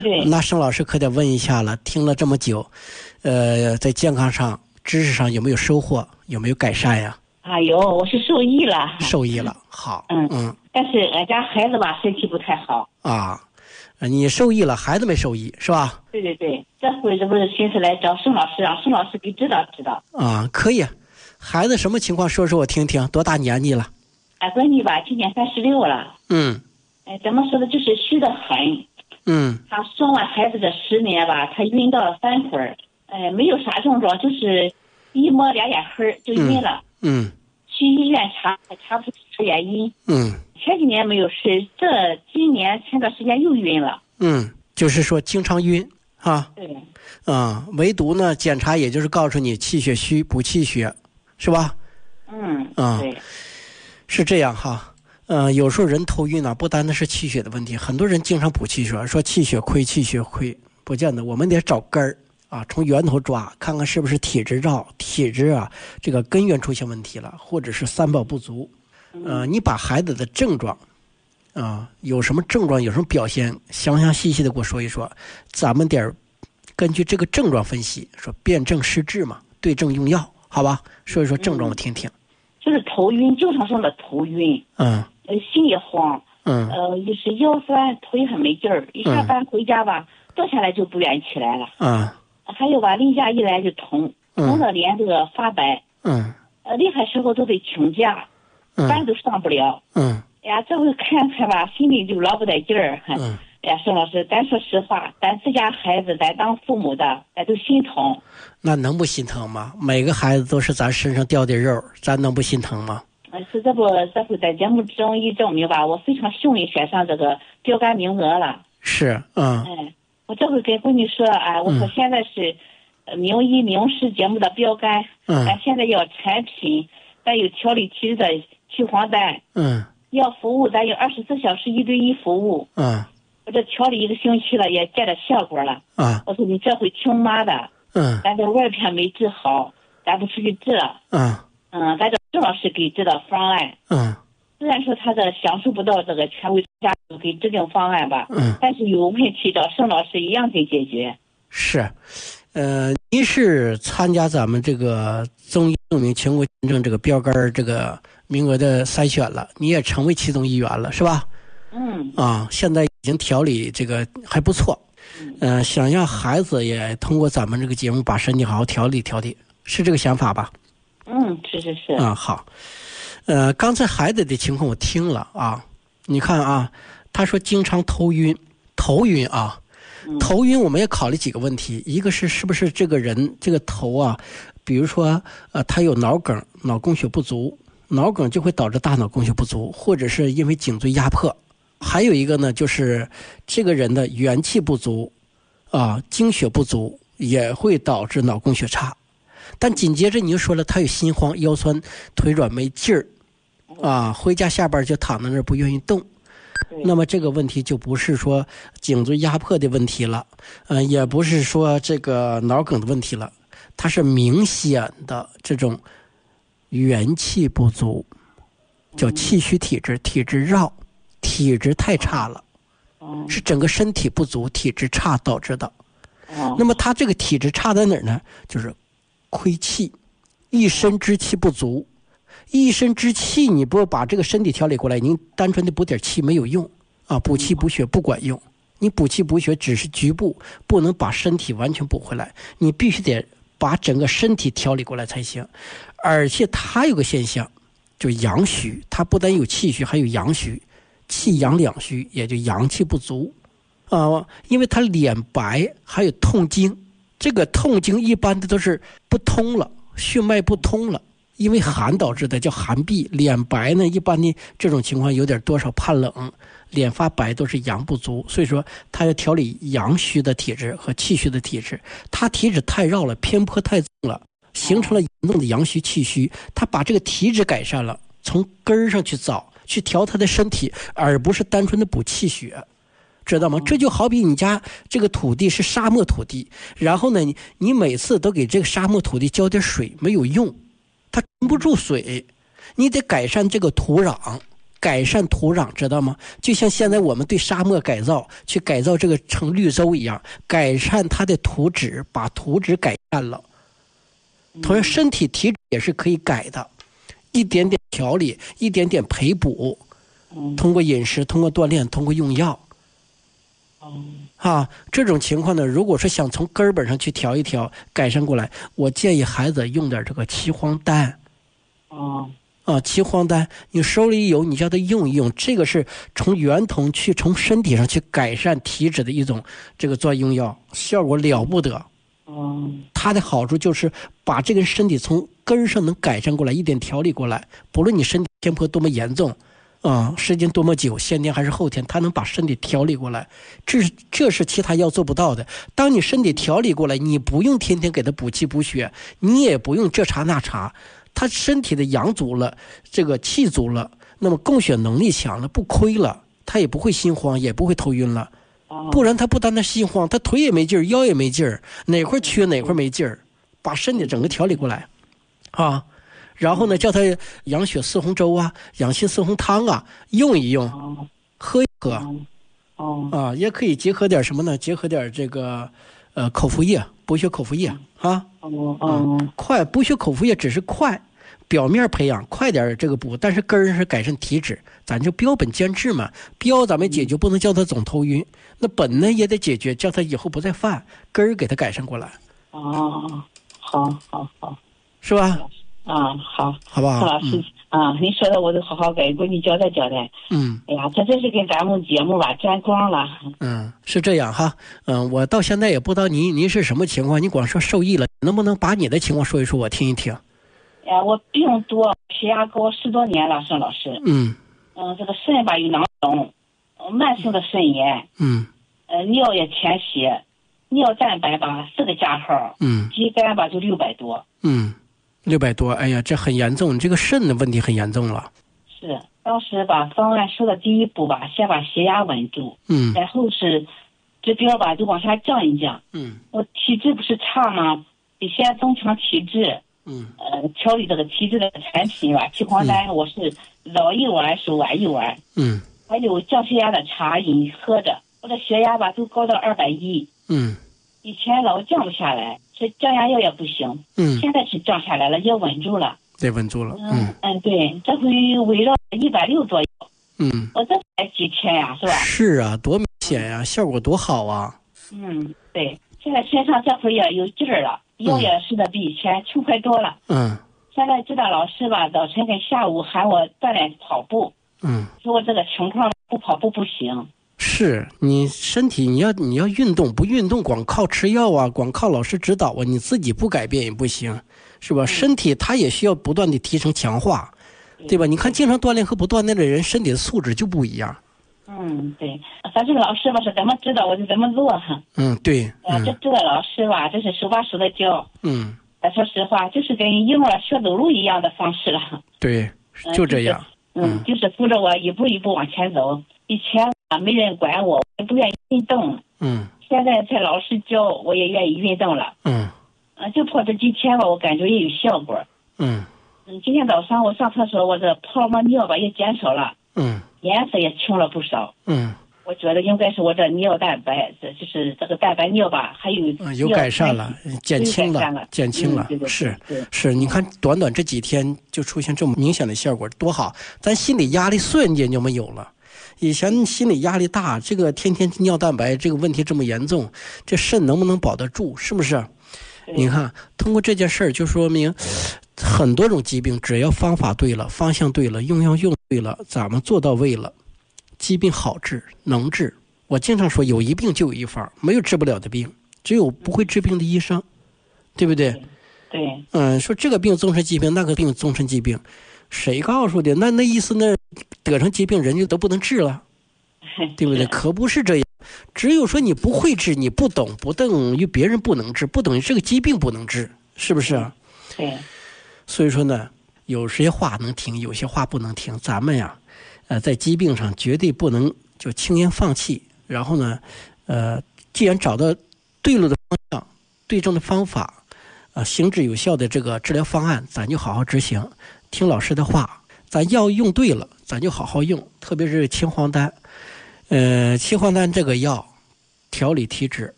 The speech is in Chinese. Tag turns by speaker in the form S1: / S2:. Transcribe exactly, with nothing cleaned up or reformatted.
S1: 对。
S2: 那盛老师可得问一下了，听了这么久，呃，在健康上、知识上有没有收获，有没有改善呀？
S1: 啊，有，我是受益了。
S2: 受益了，好。
S1: 嗯
S2: 嗯。
S1: 但是俺家孩子吧，身体不太好。
S2: 啊，你受益了，孩子没受益是吧？
S1: 对对对，这回这不是寻思来找盛老师，让盛老师给指导指导。
S2: 啊，可以。孩子什么情况？说说我听听。多大年纪了？
S1: 俺闺女吧，今年三十六了。
S2: 嗯。
S1: 哎，怎么说呢？就是虚得很。
S2: 嗯。
S1: 她生完孩子这十年吧，她晕到了三回儿。哎，没有啥症状，就是一摸俩眼黑就晕了。
S2: 嗯。嗯
S1: 去医院查，还查不出啥原因。
S2: 嗯。
S1: 前几年没有事，这今年前段时间又晕了。
S2: 嗯，就是说经常晕啊。
S1: 对。
S2: 啊、嗯，唯独呢，检查也就是告诉你气血虚，补气血，是吧？
S1: 嗯。
S2: 啊、嗯，
S1: 对。
S2: 是这样哈。呃，有时候人头晕呢、啊，不单单是气血的问题，很多人经常补气血，说气血亏，气血亏，不见得。我们得找根儿啊，从源头抓，看看是不是体质照，体质啊，这个根源出现问题了，或者是三宝不足。呃，你把孩子的症状啊，有什么症状，有什么表现，详详细细的给我说一说，咱们得根据这个症状分析，说辨证施治嘛，对症用药，好吧？说一说症状我听听。嗯、
S1: 就是头晕，经常性的头晕。
S2: 嗯。
S1: 呃，心也慌。
S2: 嗯。
S1: 呃，就是腰酸，腿很没劲儿，一下班回家吧，坐、嗯、下来就不愿意起来了。
S2: 嗯。
S1: 还有吧，例假一来就疼，疼的脸这个发白。
S2: 嗯。
S1: 呃，厉害时候都得请假。班都上不了。
S2: 嗯。
S1: 哎呀，这回看看吧，心里就老不得劲儿。
S2: 嗯。
S1: 哎呀，盛老师，咱说实话，咱自家孩子，咱当父母的，咱都心疼。
S2: 那能不心疼吗？每个孩子都是咱身上掉的肉，咱能不心疼吗？
S1: 是这不，这回在节目中一证明吧，我非常幸运选上这个标杆名额了。
S2: 是，嗯。
S1: 哎，我这回跟闺女说，哎，我说现在是名医名师节目的标杆。
S2: 嗯。
S1: 咱现在要产品，咱有调理体质的去黄疸。
S2: 嗯。
S1: 要服务，咱有二十四小时一对一服务。
S2: 嗯。
S1: 我这调理一个星期了，也见着效果了。
S2: 啊。
S1: 我说你这回听妈的。
S2: 嗯。
S1: 咱在外边没治好，咱不出去治了。
S2: 嗯。
S1: 嗯，咱这郑老师给指导方案。
S2: 嗯。
S1: 虽然说他这享受不到这个权威家属给制定方案吧。
S2: 嗯。
S1: 但是有问题找盛老师一样得解决。
S2: 是。呃，您是参加咱们这个中医证明全国认证这个标杆这个名额的筛选了，你也成为其中一员了，是吧？
S1: 嗯。
S2: 啊，现在已经调理这个还不错。嗯、呃。想让孩子也通过咱们这个节目把身体好好调理调理，是这个想法吧？
S1: 嗯，是是是。
S2: 啊，好。呃，刚才孩子的情况我听了啊，你看啊，他说经常头晕，头晕啊。头晕我们也考虑几个问题，一个是是不是这个人这个头啊，比如说呃他有脑梗，脑供血不足，脑梗就会导致大脑供血不足，或者是因为颈椎压迫。还有一个呢，就是这个人的元气不足啊，精血不足也会导致脑供血差。但紧接着你又说了他有心慌、腰酸、腿软没劲儿啊，回家下班就躺在那儿不愿意动。那么这个问题就不是说颈椎压迫的问题了，呃，也不是说这个脑梗的问题了，它是明显的这种元气不足，叫气虚体质，体质绕，体质太差了，是整个身体不足，体质差导致的。那么他这个体质差在哪儿呢？就是亏气，一身之气不足。一身之气你不把这个身体调理过来，您单纯的补点气没有用啊，补气补血不管用，你补气补血只是局部，不能把身体完全补回来，你必须得把整个身体调理过来才行。而且它有个现象，就阳虚，它不但有气虚，还有阳虚，气阳两虚，也就阳气不足啊。因为它脸白，还有痛经，这个痛经一般的都是不通了，血脉不通了。因为寒导致的叫寒痹，脸白呢，一般的这种情况有点多少怕冷，脸发白都是阳不足，所以说他要调理阳虚的体质和气虚的体质，他体质太绕了，偏颇太重了，形成了严重的阳虚气虚，他把这个体质改善了，从根儿上去找去调他的身体，而不是单纯的补气血，知道吗？这就好比你家这个土地是沙漠土地，然后呢，你你每次都给这个沙漠土地浇点水没有用，它撑不住水，你得改善这个土壤， 改善土壤，知道吗？就像现在我们对沙漠改造，去改造这个成绿洲一样，改善它的土质，把土质改善了。同样，身体体质也是可以改的，一点点调理，一点点培补，通过饮食，通过锻炼，通过用药。啊，这种情况呢，如果是想从根本上去调一调，改善过来，我建议孩子用点这个岐黄丹。
S1: 哦。
S2: 啊，岐黄丹，你手里有，你叫他用一用，这个是从源头去从身体上去改善体质的一种这个做用药，效果了不得。
S1: 嗯，
S2: 它的好处就是把这个身体从根上能改善过来，一点调理过来，不论你身体偏颇多么严重。啊、嗯，时间多么久，先天还是后天，他能把身体调理过来，这是这是其他药做不到的。当你身体调理过来，你不用天天给他补气补血，你也不用这查那查，他身体的阳足了，这个气足了，那么供血能力强了，不亏了，他也不会心慌，也不会头晕了。不然他不单单心慌，他腿也没劲儿，腰也没劲儿，哪块缺哪块没劲儿，把身体整个调理过来，啊。然后呢，叫他养血四红粥啊，养心四红汤啊，用一用，喝一喝，啊，也可以结合点什么呢？结合点这个，呃，口服液，补血口服液啊，嗯，快补血口服液只是快，表面培养，快点这个补，但是根儿是改善体质，咱就标本兼治嘛。标咱们解决，不能叫他总头晕，那本呢也得解决，叫他以后不再犯，根儿给他改善过来。
S1: 哦，好好好，
S2: 是吧？
S1: 啊，好，
S2: 好不好？
S1: 贺老师、嗯、啊，您说的我都好好给闺女交代交代。
S2: 嗯，
S1: 哎呀，这真是给咱们节目吧沾光了。
S2: 嗯，是这样哈。嗯，我到现在也不知道您您是什么情况，你光说受益了，能不能把你的情况说一说，我听一听？
S1: 哎呀，我病多，血压高十多年了，盛老师。
S2: 嗯。
S1: 嗯，这个肾吧有囊肿，慢性的肾炎。
S2: 嗯。
S1: 呃，尿也潜血，尿蛋白吧四个加号。
S2: 嗯。
S1: 肌酐吧就六百多。
S2: 嗯。六百多，哎呀，这很严重，这个肾的问题很严重了。
S1: 是，当时把方案说的第一步吧，先把血压稳住，
S2: 嗯，
S1: 然后是指标吧就往下降一降，
S2: 嗯，
S1: 我体质不是差吗？得先增强体质，
S2: 嗯，
S1: 呃，调理这个体质的产品吧，岐黄丹、嗯、我是早一丸是晚一丸，
S2: 嗯，
S1: 还有降血压的茶饮喝着，我的血压吧都高到二百一，
S2: 嗯，
S1: 以前老降不下来。这降压药也不行，
S2: 嗯，
S1: 现在是降下来了，也稳住了，
S2: 得稳住了，
S1: 嗯嗯，对，这回围绕一百六左右，
S2: 嗯，
S1: 我这才几天呀，是吧？
S2: 是啊，多明显呀，效果多好啊！
S1: 嗯，对，现在身上这会也有劲儿了，腰也是的比以前轻快多了，
S2: 嗯，
S1: 现在指导老师吧，早晨跟下午喊我锻炼跑步，
S2: 嗯，
S1: 说我这个情况不跑步不行。
S2: 是你身体你要你要运动，不运动光靠吃药啊，光靠老师指导啊，你自己不改变也不行，是吧？嗯、身体它也需要不断的提升强化，对吧？你看经常锻炼和不锻炼的人，身体的素质就不一样。
S1: 嗯，对，反正老师吧是怎么指导我就怎么做。
S2: 嗯，对。
S1: 嗯，这这个老师吧，这是手把手的教。
S2: 嗯。
S1: 但说实话，就是跟婴儿学走路一样的方式了。
S2: 对，就这样。
S1: 嗯，就是、嗯就是扶着我一步一步往前走。以前啊，没人管我，我也不愿意运动。
S2: 嗯。
S1: 现在在老师教，我也愿意运动了。
S2: 嗯。
S1: 嗯、呃，就跑这几天吧，我感觉也有效果。
S2: 嗯。
S1: 嗯，今天早上我上厕所，我这泡沫尿吧也减少了。
S2: 嗯。
S1: 颜色也清了不少。
S2: 嗯。
S1: 我觉得应该是我这尿蛋白，这就是这个蛋白尿吧，还有、
S2: 嗯、有改善了，减轻了，了减轻了，
S1: 嗯、对对对
S2: 是
S1: 对
S2: 是，你看短短这几天就出现这么明显的效果，多好！咱心理压力瞬间就没有了。以前心理压力大，这个天天尿蛋白这个问题这么严重，这肾能不能保得住？是不是？你看，通过这件事儿就说明，很多种疾病，只要方法对了，方向对了，用药用对了，咱们做到位了。疾病好治能治，我经常说有一病就有一方，没有治不了的病，只有不会治病的医生，对不对？
S1: 对。
S2: 嗯，说这个病终身疾病，那个病终身疾病，谁告诉的？那那意思那得成疾病人就都不能治了，对不对？可不是这样，只有说你不会治，你不懂，不等于别人不能治，不等于这个疾病不能治，是不是啊？
S1: 对。
S2: 所以说呢，有些话能听，有些话不能听，咱们呀。呃，在疾病上绝对不能就轻言放弃。然后呢，呃，既然找到对路的方向、对症的方法，呃，行之有效的这个治疗方案，咱就好好执行，听老师的话， 咱药用对了，咱就好好用，特别是青黄丹。呃，青黄丹这个药调理体质，